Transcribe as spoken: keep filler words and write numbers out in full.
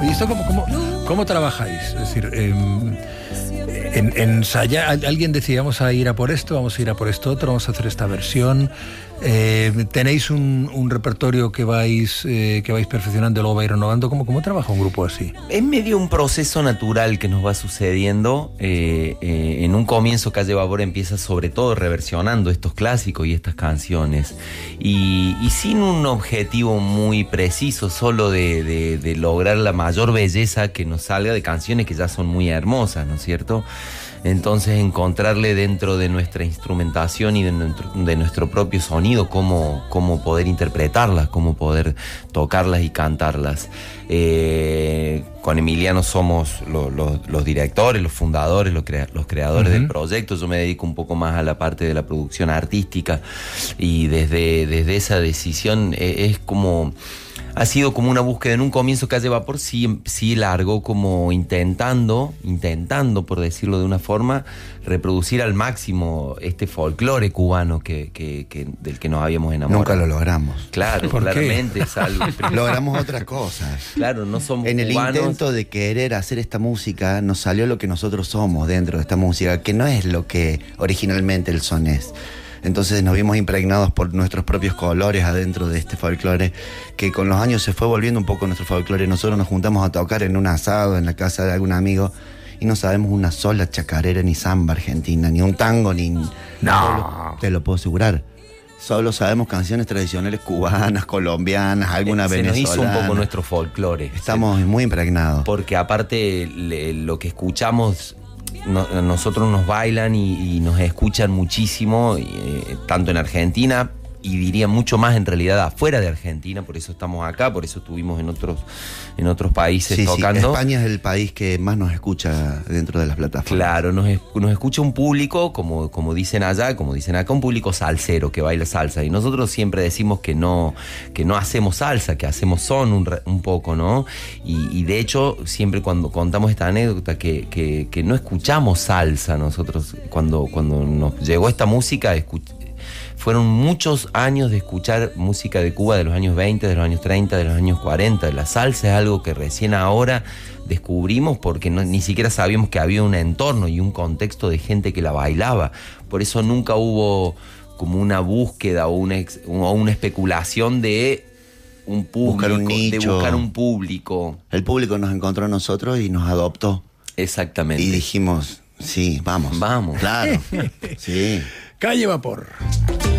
¿Y esto cómo, cómo, cómo trabajáis? Es decir, eh, en, ensayar, alguien decía, vamos a ir a por esto, vamos a ir a por esto otro, vamos a hacer esta versión. Eh, ¿Tenéis un, un repertorio que vais eh, que vais perfeccionando y luego vais renovando? ¿Cómo, cómo trabaja un grupo así? Es medio un proceso natural que nos va sucediendo. Eh, eh, en un comienzo Calle Vapor empieza sobre todo reversionando estos clásicos y estas canciones. Y, y sin un objetivo muy preciso, solo de, de, de lograr la mayor belleza que nos salga de canciones que ya son muy hermosas, ¿no es cierto? Entonces encontrarle dentro de nuestra instrumentación y de nuestro, de nuestro propio sonido cómo, cómo poder interpretarlas, cómo poder tocarlas y cantarlas. Eh, con Emiliano somos lo, lo, los directores, los fundadores, los, crea, los creadores uh-huh. del proyecto. Yo me dedico un poco más a la parte de la producción artística y desde, desde esa decisión es, es como... Ha sido como una búsqueda. En un comienzo Calle Vapor sí, sí largó como intentando, intentando, por decirlo de una forma, reproducir al máximo este folclore cubano que, que, que, del que nos habíamos enamorado. Nunca lo logramos. Claro, claramente es algo. Logramos otras cosas. Claro, no somos En el cubanos. intento de querer hacer esta música, nos salió lo que nosotros somos dentro de esta música, que no es lo que originalmente el son es. Entonces nos vimos impregnados por nuestros propios colores adentro de este folclore, que con los años se fue volviendo un poco nuestro folclore. Nosotros nos juntamos a tocar en un asado en la casa de algún amigo y no sabemos una sola chacarera ni samba argentina, ni un tango, ni... No. Solo, te lo puedo asegurar. Solo sabemos canciones tradicionales cubanas, colombianas, alguna se venezolana. Se nos hizo un poco nuestro folclore. Estamos sí. muy impregnados. Porque aparte le, lo que escuchamos... No, nosotros nos bailan y, y nos escuchan muchísimo, eh, tanto en Argentina y diría mucho más en realidad afuera de Argentina, por eso estamos acá, por eso estuvimos en otros, en otros países sí, tocando. Sí, España es el país que más nos escucha dentro de las plataformas. Claro, nos, nos escucha un público, como, como dicen allá, como dicen acá, un público salsero que baila salsa. Y nosotros siempre decimos que no, que no hacemos salsa, que hacemos son un, un poco, ¿no? Y, y de hecho, siempre cuando contamos esta anécdota, que, que, que no escuchamos salsa nosotros, cuando, cuando nos llegó esta música, escuchamos. Fueron muchos años de escuchar música de Cuba de los años veinte, de los años treinta, de los años cuarenta. La salsa es algo que recién ahora descubrimos porque no, ni siquiera sabíamos que había un entorno y un contexto de gente que la bailaba. Por eso nunca hubo como una búsqueda o una, ex, o una especulación de un público, buscar un nicho. de buscar un público. El público nos encontró a nosotros y nos adoptó. Exactamente. Y dijimos, sí, vamos. Vamos. Claro, sí. Calle Vapor.